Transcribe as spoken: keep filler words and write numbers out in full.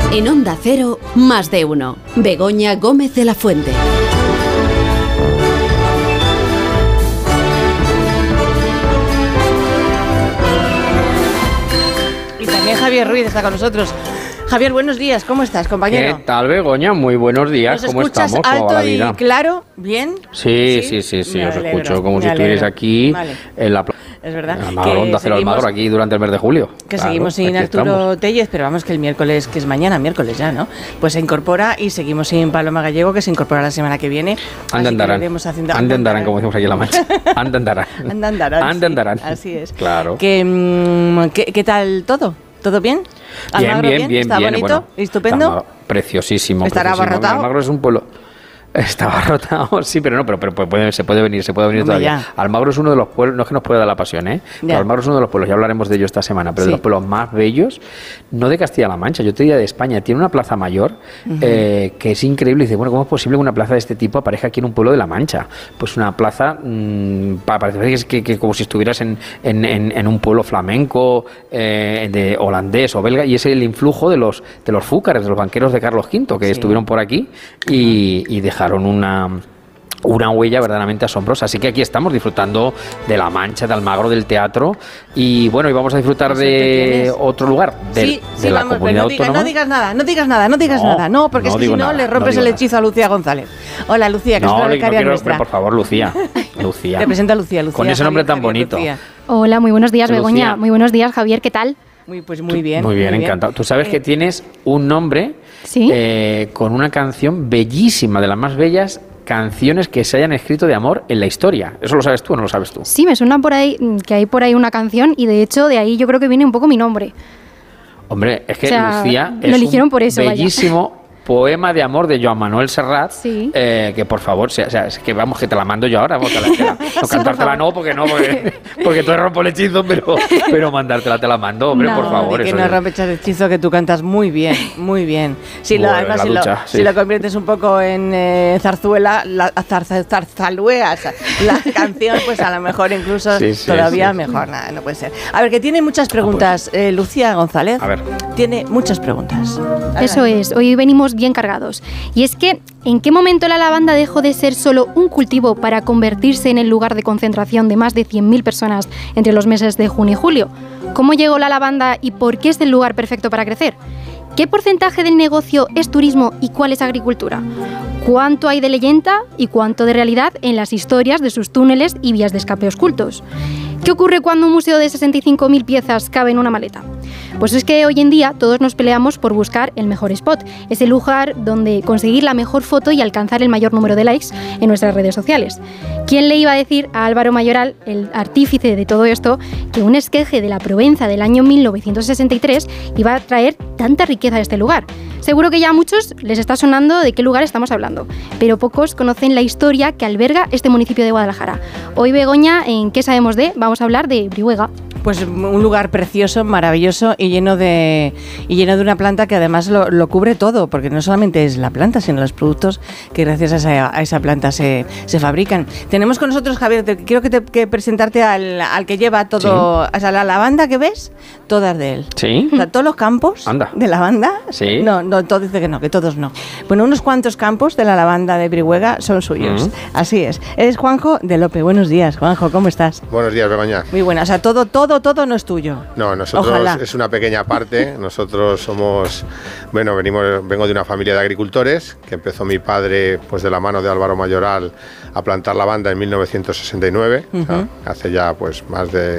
En Onda Cero, más de uno. Begoña Gómez de la Fuente. Y también Javier Ruiz está con nosotros. Javier, buenos días, ¿cómo estás, compañero? ¿Qué tal, Begoña? Muy buenos días, ¿cómo estamos? ¿Nos ¿Cómo va escuchas la alto vida? y claro? ¿Bien? Sí, sí, sí, sí, sí, os alegro, escucho como me si estuvierais alegro. aquí Vale. en la plaza. Es verdad. Onda Cero Almagro, aquí durante el mes de julio. Que Claro, seguimos sin aquí Arturo estamos. Tellez, pero vamos que el miércoles, que es mañana, miércoles ya, ¿no? Pues se incorpora y seguimos sin Paloma Gallego, que se incorpora la semana que viene. Ande andarán, haciendo... ande andarán, como decimos aquí en La Mancha. Ande andarán. Ande andarán. Ande sí, andarán. así es. Claro. Que, mm, ¿qué, ¿Qué tal todo? ¿Todo bien? Bien, ¿Almagro bien, bien. ¿Está bien, bonito? bueno, ¿Estupendo? está preciosísimo. ¿Estará preciosísimo. abarrotado? Almagro es un pueblo... Está abarrotado, sí, pero no, pero, pero puede, se puede venir, se puede venir Hombre, todavía. ya. Almagro es uno de los pueblos, no es que nos pueda dar la pasión, ¿eh? Pero Almagro es uno de los pueblos, ya hablaremos de ello esta semana, pero Sí. de los pueblos más bellos, no de Castilla-La Mancha, yo te diría de España. Tiene una plaza mayor uh-huh. eh, que es increíble. Y dice, bueno, ¿cómo es posible que una plaza de este tipo aparezca aquí en un pueblo de La Mancha? Pues una plaza, mmm, parece que es que, que como si estuvieras en, en, en, en un pueblo flamenco, eh, de holandés o belga, y es el influjo de los, de los fúcares, de los banqueros de Carlos quinto, que sí. estuvieron por aquí y, y dejaron una... una huella verdaderamente asombrosa. Así que aquí estamos disfrutando de La Mancha, de Almagro, del teatro. Y bueno, y vamos a disfrutar de otro lugar, de, sí, de sí, la vamos, comunidad no digas, autónoma. no digas nada, no digas nada, no digas no, nada. No, porque no es que si no nada, le rompes no el nada. hechizo a Lucía González. Hola, Lucía, que no, es la no becaria quiero, nuestra. Por favor, Lucía. Lucía. Te presenta Lucía, Lucía. Con ese nombre Javier, tan Javier, bonito. Lucía. Hola, muy buenos días, Lucía. Begoña. Muy buenos días, Javier, ¿qué tal? Muy, pues muy bien. Muy bien, muy encantado. Bien. Tú sabes eh, que tienes un nombre ¿sí? eh, con una canción bellísima, de las más bellas canciones que se hayan escrito de amor en la historia. ¿Eso lo sabes tú o no lo sabes tú? Sí, me suena por ahí que hay por ahí una canción y de hecho de ahí yo creo que viene un poco mi nombre. Hombre, es que o sea, Lucía lo es eligieron un por eso, bellísimo vaya. poema de amor de Joan Manuel Serrat, sí. eh, que por favor, o sea, es que vamos, que te la mando yo ahora, porque la, que la, no sí, cantártela no, porque no, porque, porque tú rompo el hechizo, pero, pero mandártela te la mando, hombre, no, por favor. Que eso no es. rompes el hechizo, que tú cantas muy bien, muy bien. Si lo, Bueno, además, la si, ducha, lo, sí. si lo conviertes un poco en eh, zarzuela, la, zar, zarzalueas, la canción, pues a lo mejor incluso sí, sí, todavía sí. mejor. Nada, no puede ser. A ver, que tiene muchas preguntas, Ah, pues. eh, Lucía González. A ver. Tiene muchas preguntas. Adelante. Eso es, hoy venimos bien cargados. Y es que, ¿en qué momento la lavanda dejó de ser solo un cultivo para convertirse en el lugar de concentración de más de cien mil personas entre los meses de junio y julio? ¿Cómo llegó la lavanda y por qué es el lugar perfecto para crecer? ¿Qué porcentaje del negocio es turismo y cuál es agricultura? ¿Cuánto hay de leyenda y cuánto de realidad en las historias de sus túneles y vías de escape ocultos? ¿Qué ocurre cuando un museo de sesenta y cinco mil piezas cabe en una maleta? Pues es que hoy en día todos nos peleamos por buscar el mejor spot, ese lugar donde conseguir la mejor foto y alcanzar el mayor número de likes en nuestras redes sociales. ¿Quién le iba a decir a Álvaro Mayoral, el artífice de todo esto, que un esqueje de la Provenza del año mil novecientos sesenta y tres iba a traer tanta riqueza a este lugar? Seguro que ya a muchos les está sonando de qué lugar estamos hablando, pero pocos conocen la historia que alberga este municipio de Guadalajara. Hoy, Begoña, ¿en qué sabemos de? Vamos a hablar de Brihuega. Pues un lugar precioso, maravilloso y lleno de y lleno de una planta que además lo, lo cubre todo, porque no solamente es la planta, sino los productos que gracias a esa, a esa planta se, se fabrican. Tenemos con nosotros, Javier, te, quiero que, te, que presentarte al, al que lleva todo, sí. O sea, la lavanda que ves, todas de él. ¿Sí? O sea, todos los campos Anda. de lavanda. Sí. No, no, todo dice que no, que todos no. Bueno, unos cuantos campos de la lavanda de Brihuega son suyos. Uh-huh. Así es. Eres Juanjo de Lope. Buenos días, Juanjo, ¿cómo estás? Buenos días, Begoña. Muy buena. O sea, todo, todo Todo, todo no es tuyo. No, nosotros Ojalá. Es una pequeña parte. Nosotros somos, bueno, venimos, vengo de una familia de agricultores que empezó mi padre, pues de la mano de Álvaro Mayoral, a plantar lavanda en mil novecientos sesenta y nueve, uh-huh. O sea, hace ya pues más de